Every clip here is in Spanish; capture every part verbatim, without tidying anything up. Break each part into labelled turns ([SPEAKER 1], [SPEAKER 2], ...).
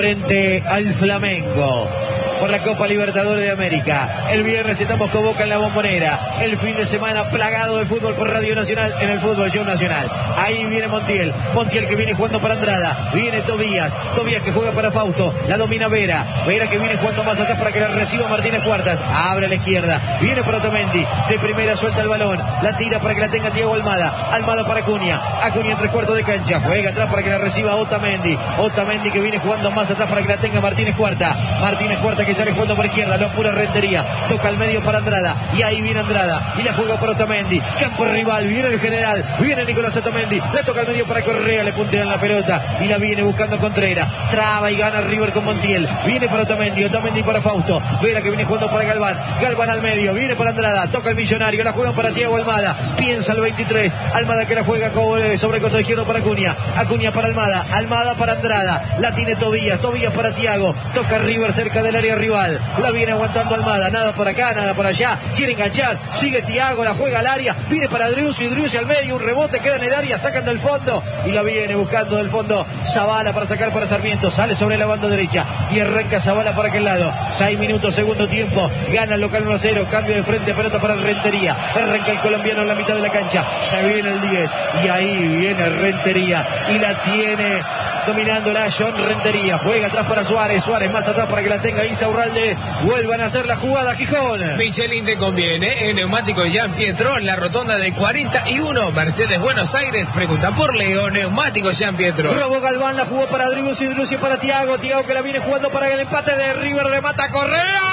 [SPEAKER 1] frente al Flamengo por la Copa Libertadores de América. El viernes estamos con Boca en la Bombonera. El fin de semana plagado de fútbol por Radio Nacional en el Fútbol Show Nacional. Ahí viene Montiel. Montiel que viene jugando para Andrada. Viene Tobías. Tobías que juega para Fausto. La domina Vera. Vera que viene jugando más atrás para que la reciba Martínez Cuartas. Abre a la izquierda. Viene para Otamendi. De primera suelta el balón. La tira para que la tenga Thiago Almada. Almada para Acuña. Acuña en tres cuartos de cancha. Juega atrás para que la reciba Otamendi. Otamendi que viene jugando más atrás para que la tenga Martínez Cuarta. Martínez Cuarta que sale jugando por izquierda, lo pura Rentería, toca al medio para Andrada, y ahí viene Andrada, y la juega para Otamendi, campo rival, viene el general, viene Nicolás Otamendi, le toca al medio para Correa, le puntean la pelota, y la viene buscando Contreras, traba y gana River con Montiel, viene para Otamendi, Otamendi para Fausto, Vera que viene jugando para Galván, Galván al medio, viene para Andrada, toca el Millonario, la juegan para Thiago Almada, piensa el veintitrés, Almada que la juega sobre el costado izquierdo para Acuña, Acuña para Almada, Almada para Andrada, la tiene Tobías, Tobías para Thiago, toca River cerca del área rival, la viene aguantando Almada, nada por acá, nada por allá, quiere enganchar, sigue Thiago, la juega al área, viene para Driussi, Driussi al medio, un rebote, queda en el área, sacan del fondo, y la viene buscando del fondo Zavala para sacar para Sarmiento, sale sobre la banda derecha, y arranca Zavala para aquel lado, seis minutos, segundo tiempo, gana el local uno a cero, cambio de frente, pelota para Rentería, arranca el colombiano en la mitad de la cancha, se viene el diez, y ahí viene Rentería, y la tiene dominándola John Rentería, juega atrás para Suárez, Suárez más atrás para que la tenga Insaurralde, vuelvan a hacer la jugada Gijón.
[SPEAKER 2] Michelin te conviene, en Neumático Jean Pietro, en la rotonda de cuarenta y uno, Mercedes Buenos Aires, pregunta por Leo, Neumático Jean Pietro.
[SPEAKER 1] Robo Galván, la jugó para Driussi, Driussi para Thiago, Thiago que la viene jugando para el empate de River, remata Correa,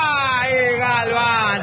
[SPEAKER 1] y Galván,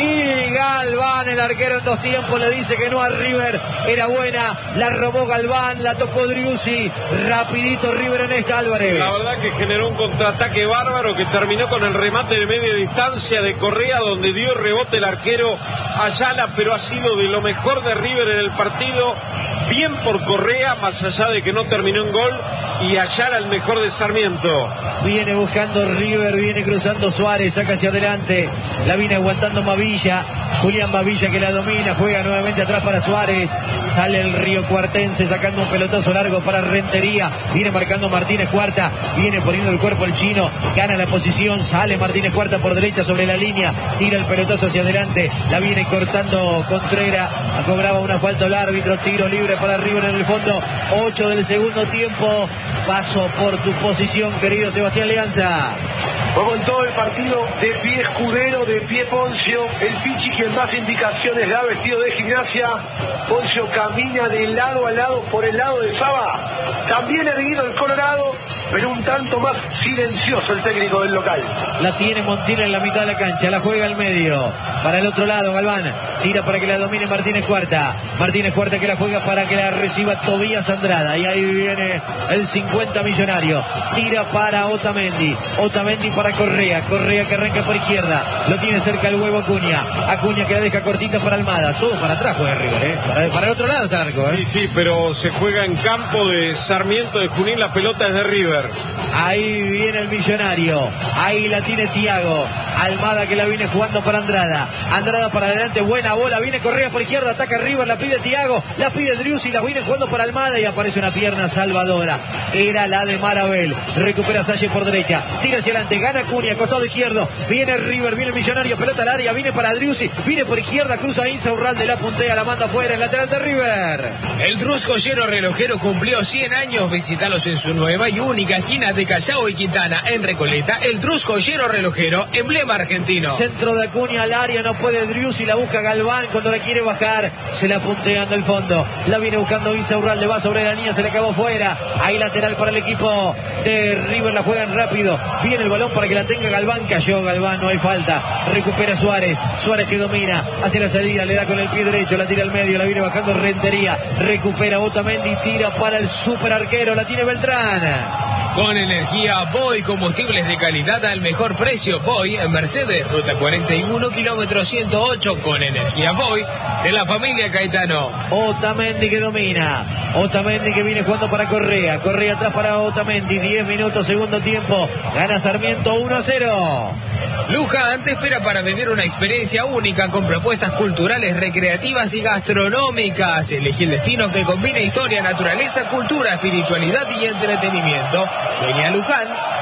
[SPEAKER 1] y Galván, el arquero en dos tiempos le dice que no a River, era buena, la robó Galván, la tocó Driussi, rapidito River en esta, Álvarez.
[SPEAKER 3] La verdad que generó un contraataque bárbaro que terminó con el remate de media distancia de Correa, donde dio rebote el arquero Ayala, pero ha sido de lo mejor de River en el partido, bien por Correa, más allá de que no terminó en gol, y Ayala el mejor de Sarmiento.
[SPEAKER 1] Viene buscando River, viene cruzando Suárez, saca hacia adelante, la viene aguantando Mavilla, Julián Mavilla que la domina, juega nuevamente atrás para Suárez, sale el Río Cuartense sacando un pelotazo largo para Rentería, viene marcando Martínez Cuarta, viene poniendo el cuerpo el chino, gana la posición, sale Martínez Cuarta por derecha sobre la línea, tira el pelotazo hacia adelante, la viene cortando Contreras, cobraba una falta el árbitro, tiro libre para River en el fondo, ocho del segundo tiempo, paso por tu posición querido Sebastián Leanza.
[SPEAKER 4] Como en todo el partido, de pie Escudero, de pie Poncio, el Pichi quien más indicaciones da vestido de Gimnasia, Poncio camina de lado a lado por el lado de Saba, también erguido el Colorado, pero un tanto más silencioso el técnico del local.
[SPEAKER 1] La tiene Montiel en la mitad de la cancha, la juega al medio, para el otro lado Galván, tira para que la domine Martínez Cuarta, Martínez Cuarta que la juega para que la reciba Tobías Andrada, y ahí viene el cincuenta millonario, tira para Otamendi, Otamendi para Correa, Correa que arranca por izquierda, lo tiene cerca el huevo Acuña, Acuña que la deja cortita para Almada, todo para atrás juega River, ¿eh? para, para el otro lado está el arco, ¿eh?
[SPEAKER 3] Sí, sí, pero se juega en campo de Sarmiento de Junín, la pelota es de River.
[SPEAKER 1] Ahí viene el millonario, ahí la tiene Thiago, Almada que la viene jugando para Andrada, Andrada para adelante, buena bola, viene Correa por izquierda, ataca River, la pide Thiago, la pide Driussi, la viene jugando para Almada y aparece una pierna salvadora, era la de Marabel, recupera Salle por derecha, tira hacia adelante, gana Acuña, costado izquierdo, viene River, viene el millonario, pelota al área, viene para Driussi, viene por izquierda, cruza Insaurralde, la puntea, la manda afuera, el lateral de River.
[SPEAKER 2] El Trusco Lleno Relojero cumplió cien años, visítalos en su nueva y única esquina de Callao y Quintana, en Recoleta, el Trusco Lleno Relojero, emblema argentino.
[SPEAKER 1] Centro de Acuña al área, no puede Driussi, la busca Galván cuando la quiere bajar, se la puntean del fondo, la viene buscando Insaurralde, va sobre la línea, se le acabó fuera, ahí lateral para el equipo de River, la juegan rápido, viene el balón para que la tenga Galván, cayó Galván, no hay falta, recupera Suárez, Suárez que domina, hace la salida, le da con el pie derecho, la tira al medio, la viene bajando Rentería, recupera Otamendi, tira para el super arquero, la tiene Beltrán.
[SPEAKER 2] Con energía Boy, combustibles de calidad al mejor precio. Boy en Mercedes, ruta cuarenta y uno, kilómetro ciento ocho, con energía Boy de la familia Caetano.
[SPEAKER 1] Otamendi que domina, Otamendi que viene jugando para Correa, Correa atrás para Otamendi, diez minutos, segundo tiempo, gana Sarmiento uno a cero.
[SPEAKER 2] Luján te espera para vivir una experiencia única con propuestas culturales, recreativas y gastronómicas. Elegí el destino que combina historia, naturaleza, cultura, espiritualidad y entretenimiento. Vení a Luján.